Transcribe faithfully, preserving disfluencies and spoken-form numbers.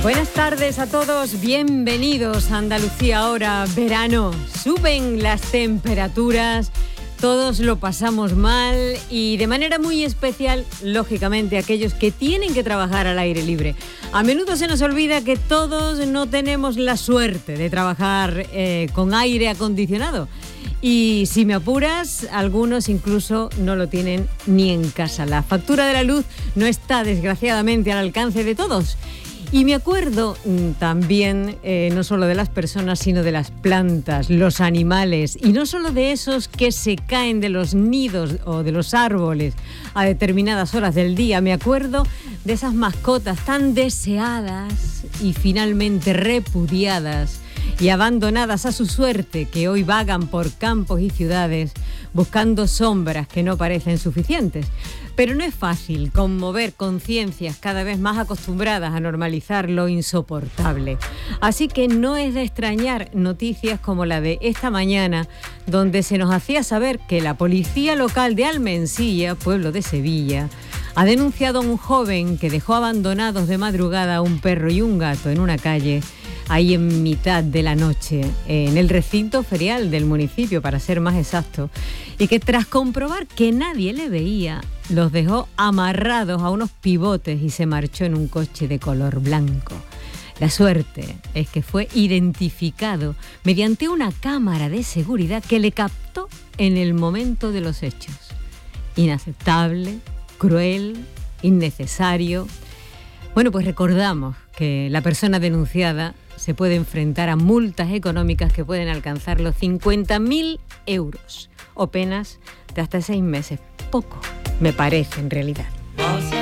Buenas tardes a todos, bienvenidos a Andalucía ahora, verano. Suben las temperaturas, todos lo pasamos mal y de manera muy especial, lógicamente, aquellos que tienen que trabajar al aire libre. A menudo se nos olvida que todos no tenemos la suerte de trabajar eh, con aire acondicionado. Y si me apuras, algunos incluso no lo tienen ni en casa. La factura de la luz no está, desgraciadamente, al alcance de todos. Y me acuerdo también, eh, no solo de las personas, sino de las plantas, los animales, y no solo de esos que se caen de los nidos o de los árboles a determinadas horas del día. Me acuerdo de esas mascotas tan deseadas y finalmente repudiadas y abandonadas a su suerte, que hoy vagan por campos y ciudades buscando sombras que no parecen suficientes. Pero no es fácil conmover conciencias cada vez más acostumbradas a normalizar lo insoportable. Así que no es de extrañar noticias como la de esta mañana, donde se nos hacía saber que la policía local de Almensilla, pueblo de Sevilla, ha denunciado a un joven que dejó abandonados de madrugada a un perro y un gato en una calle, ahí en mitad de la noche, en el recinto ferial del municipio, para ser más exacto, y que tras comprobar que nadie le veía, los dejó amarrados a unos pivotes y se marchó en un coche de color blanco. La suerte es que fue identificado mediante una cámara de seguridad que le captó en el momento de los hechos. Inaceptable, cruel, innecesario. Bueno, pues recordamos que la persona denunciada se puede enfrentar a multas económicas que pueden alcanzar los cincuenta mil euros o penas de hasta seis meses. Poco, me parece, en realidad.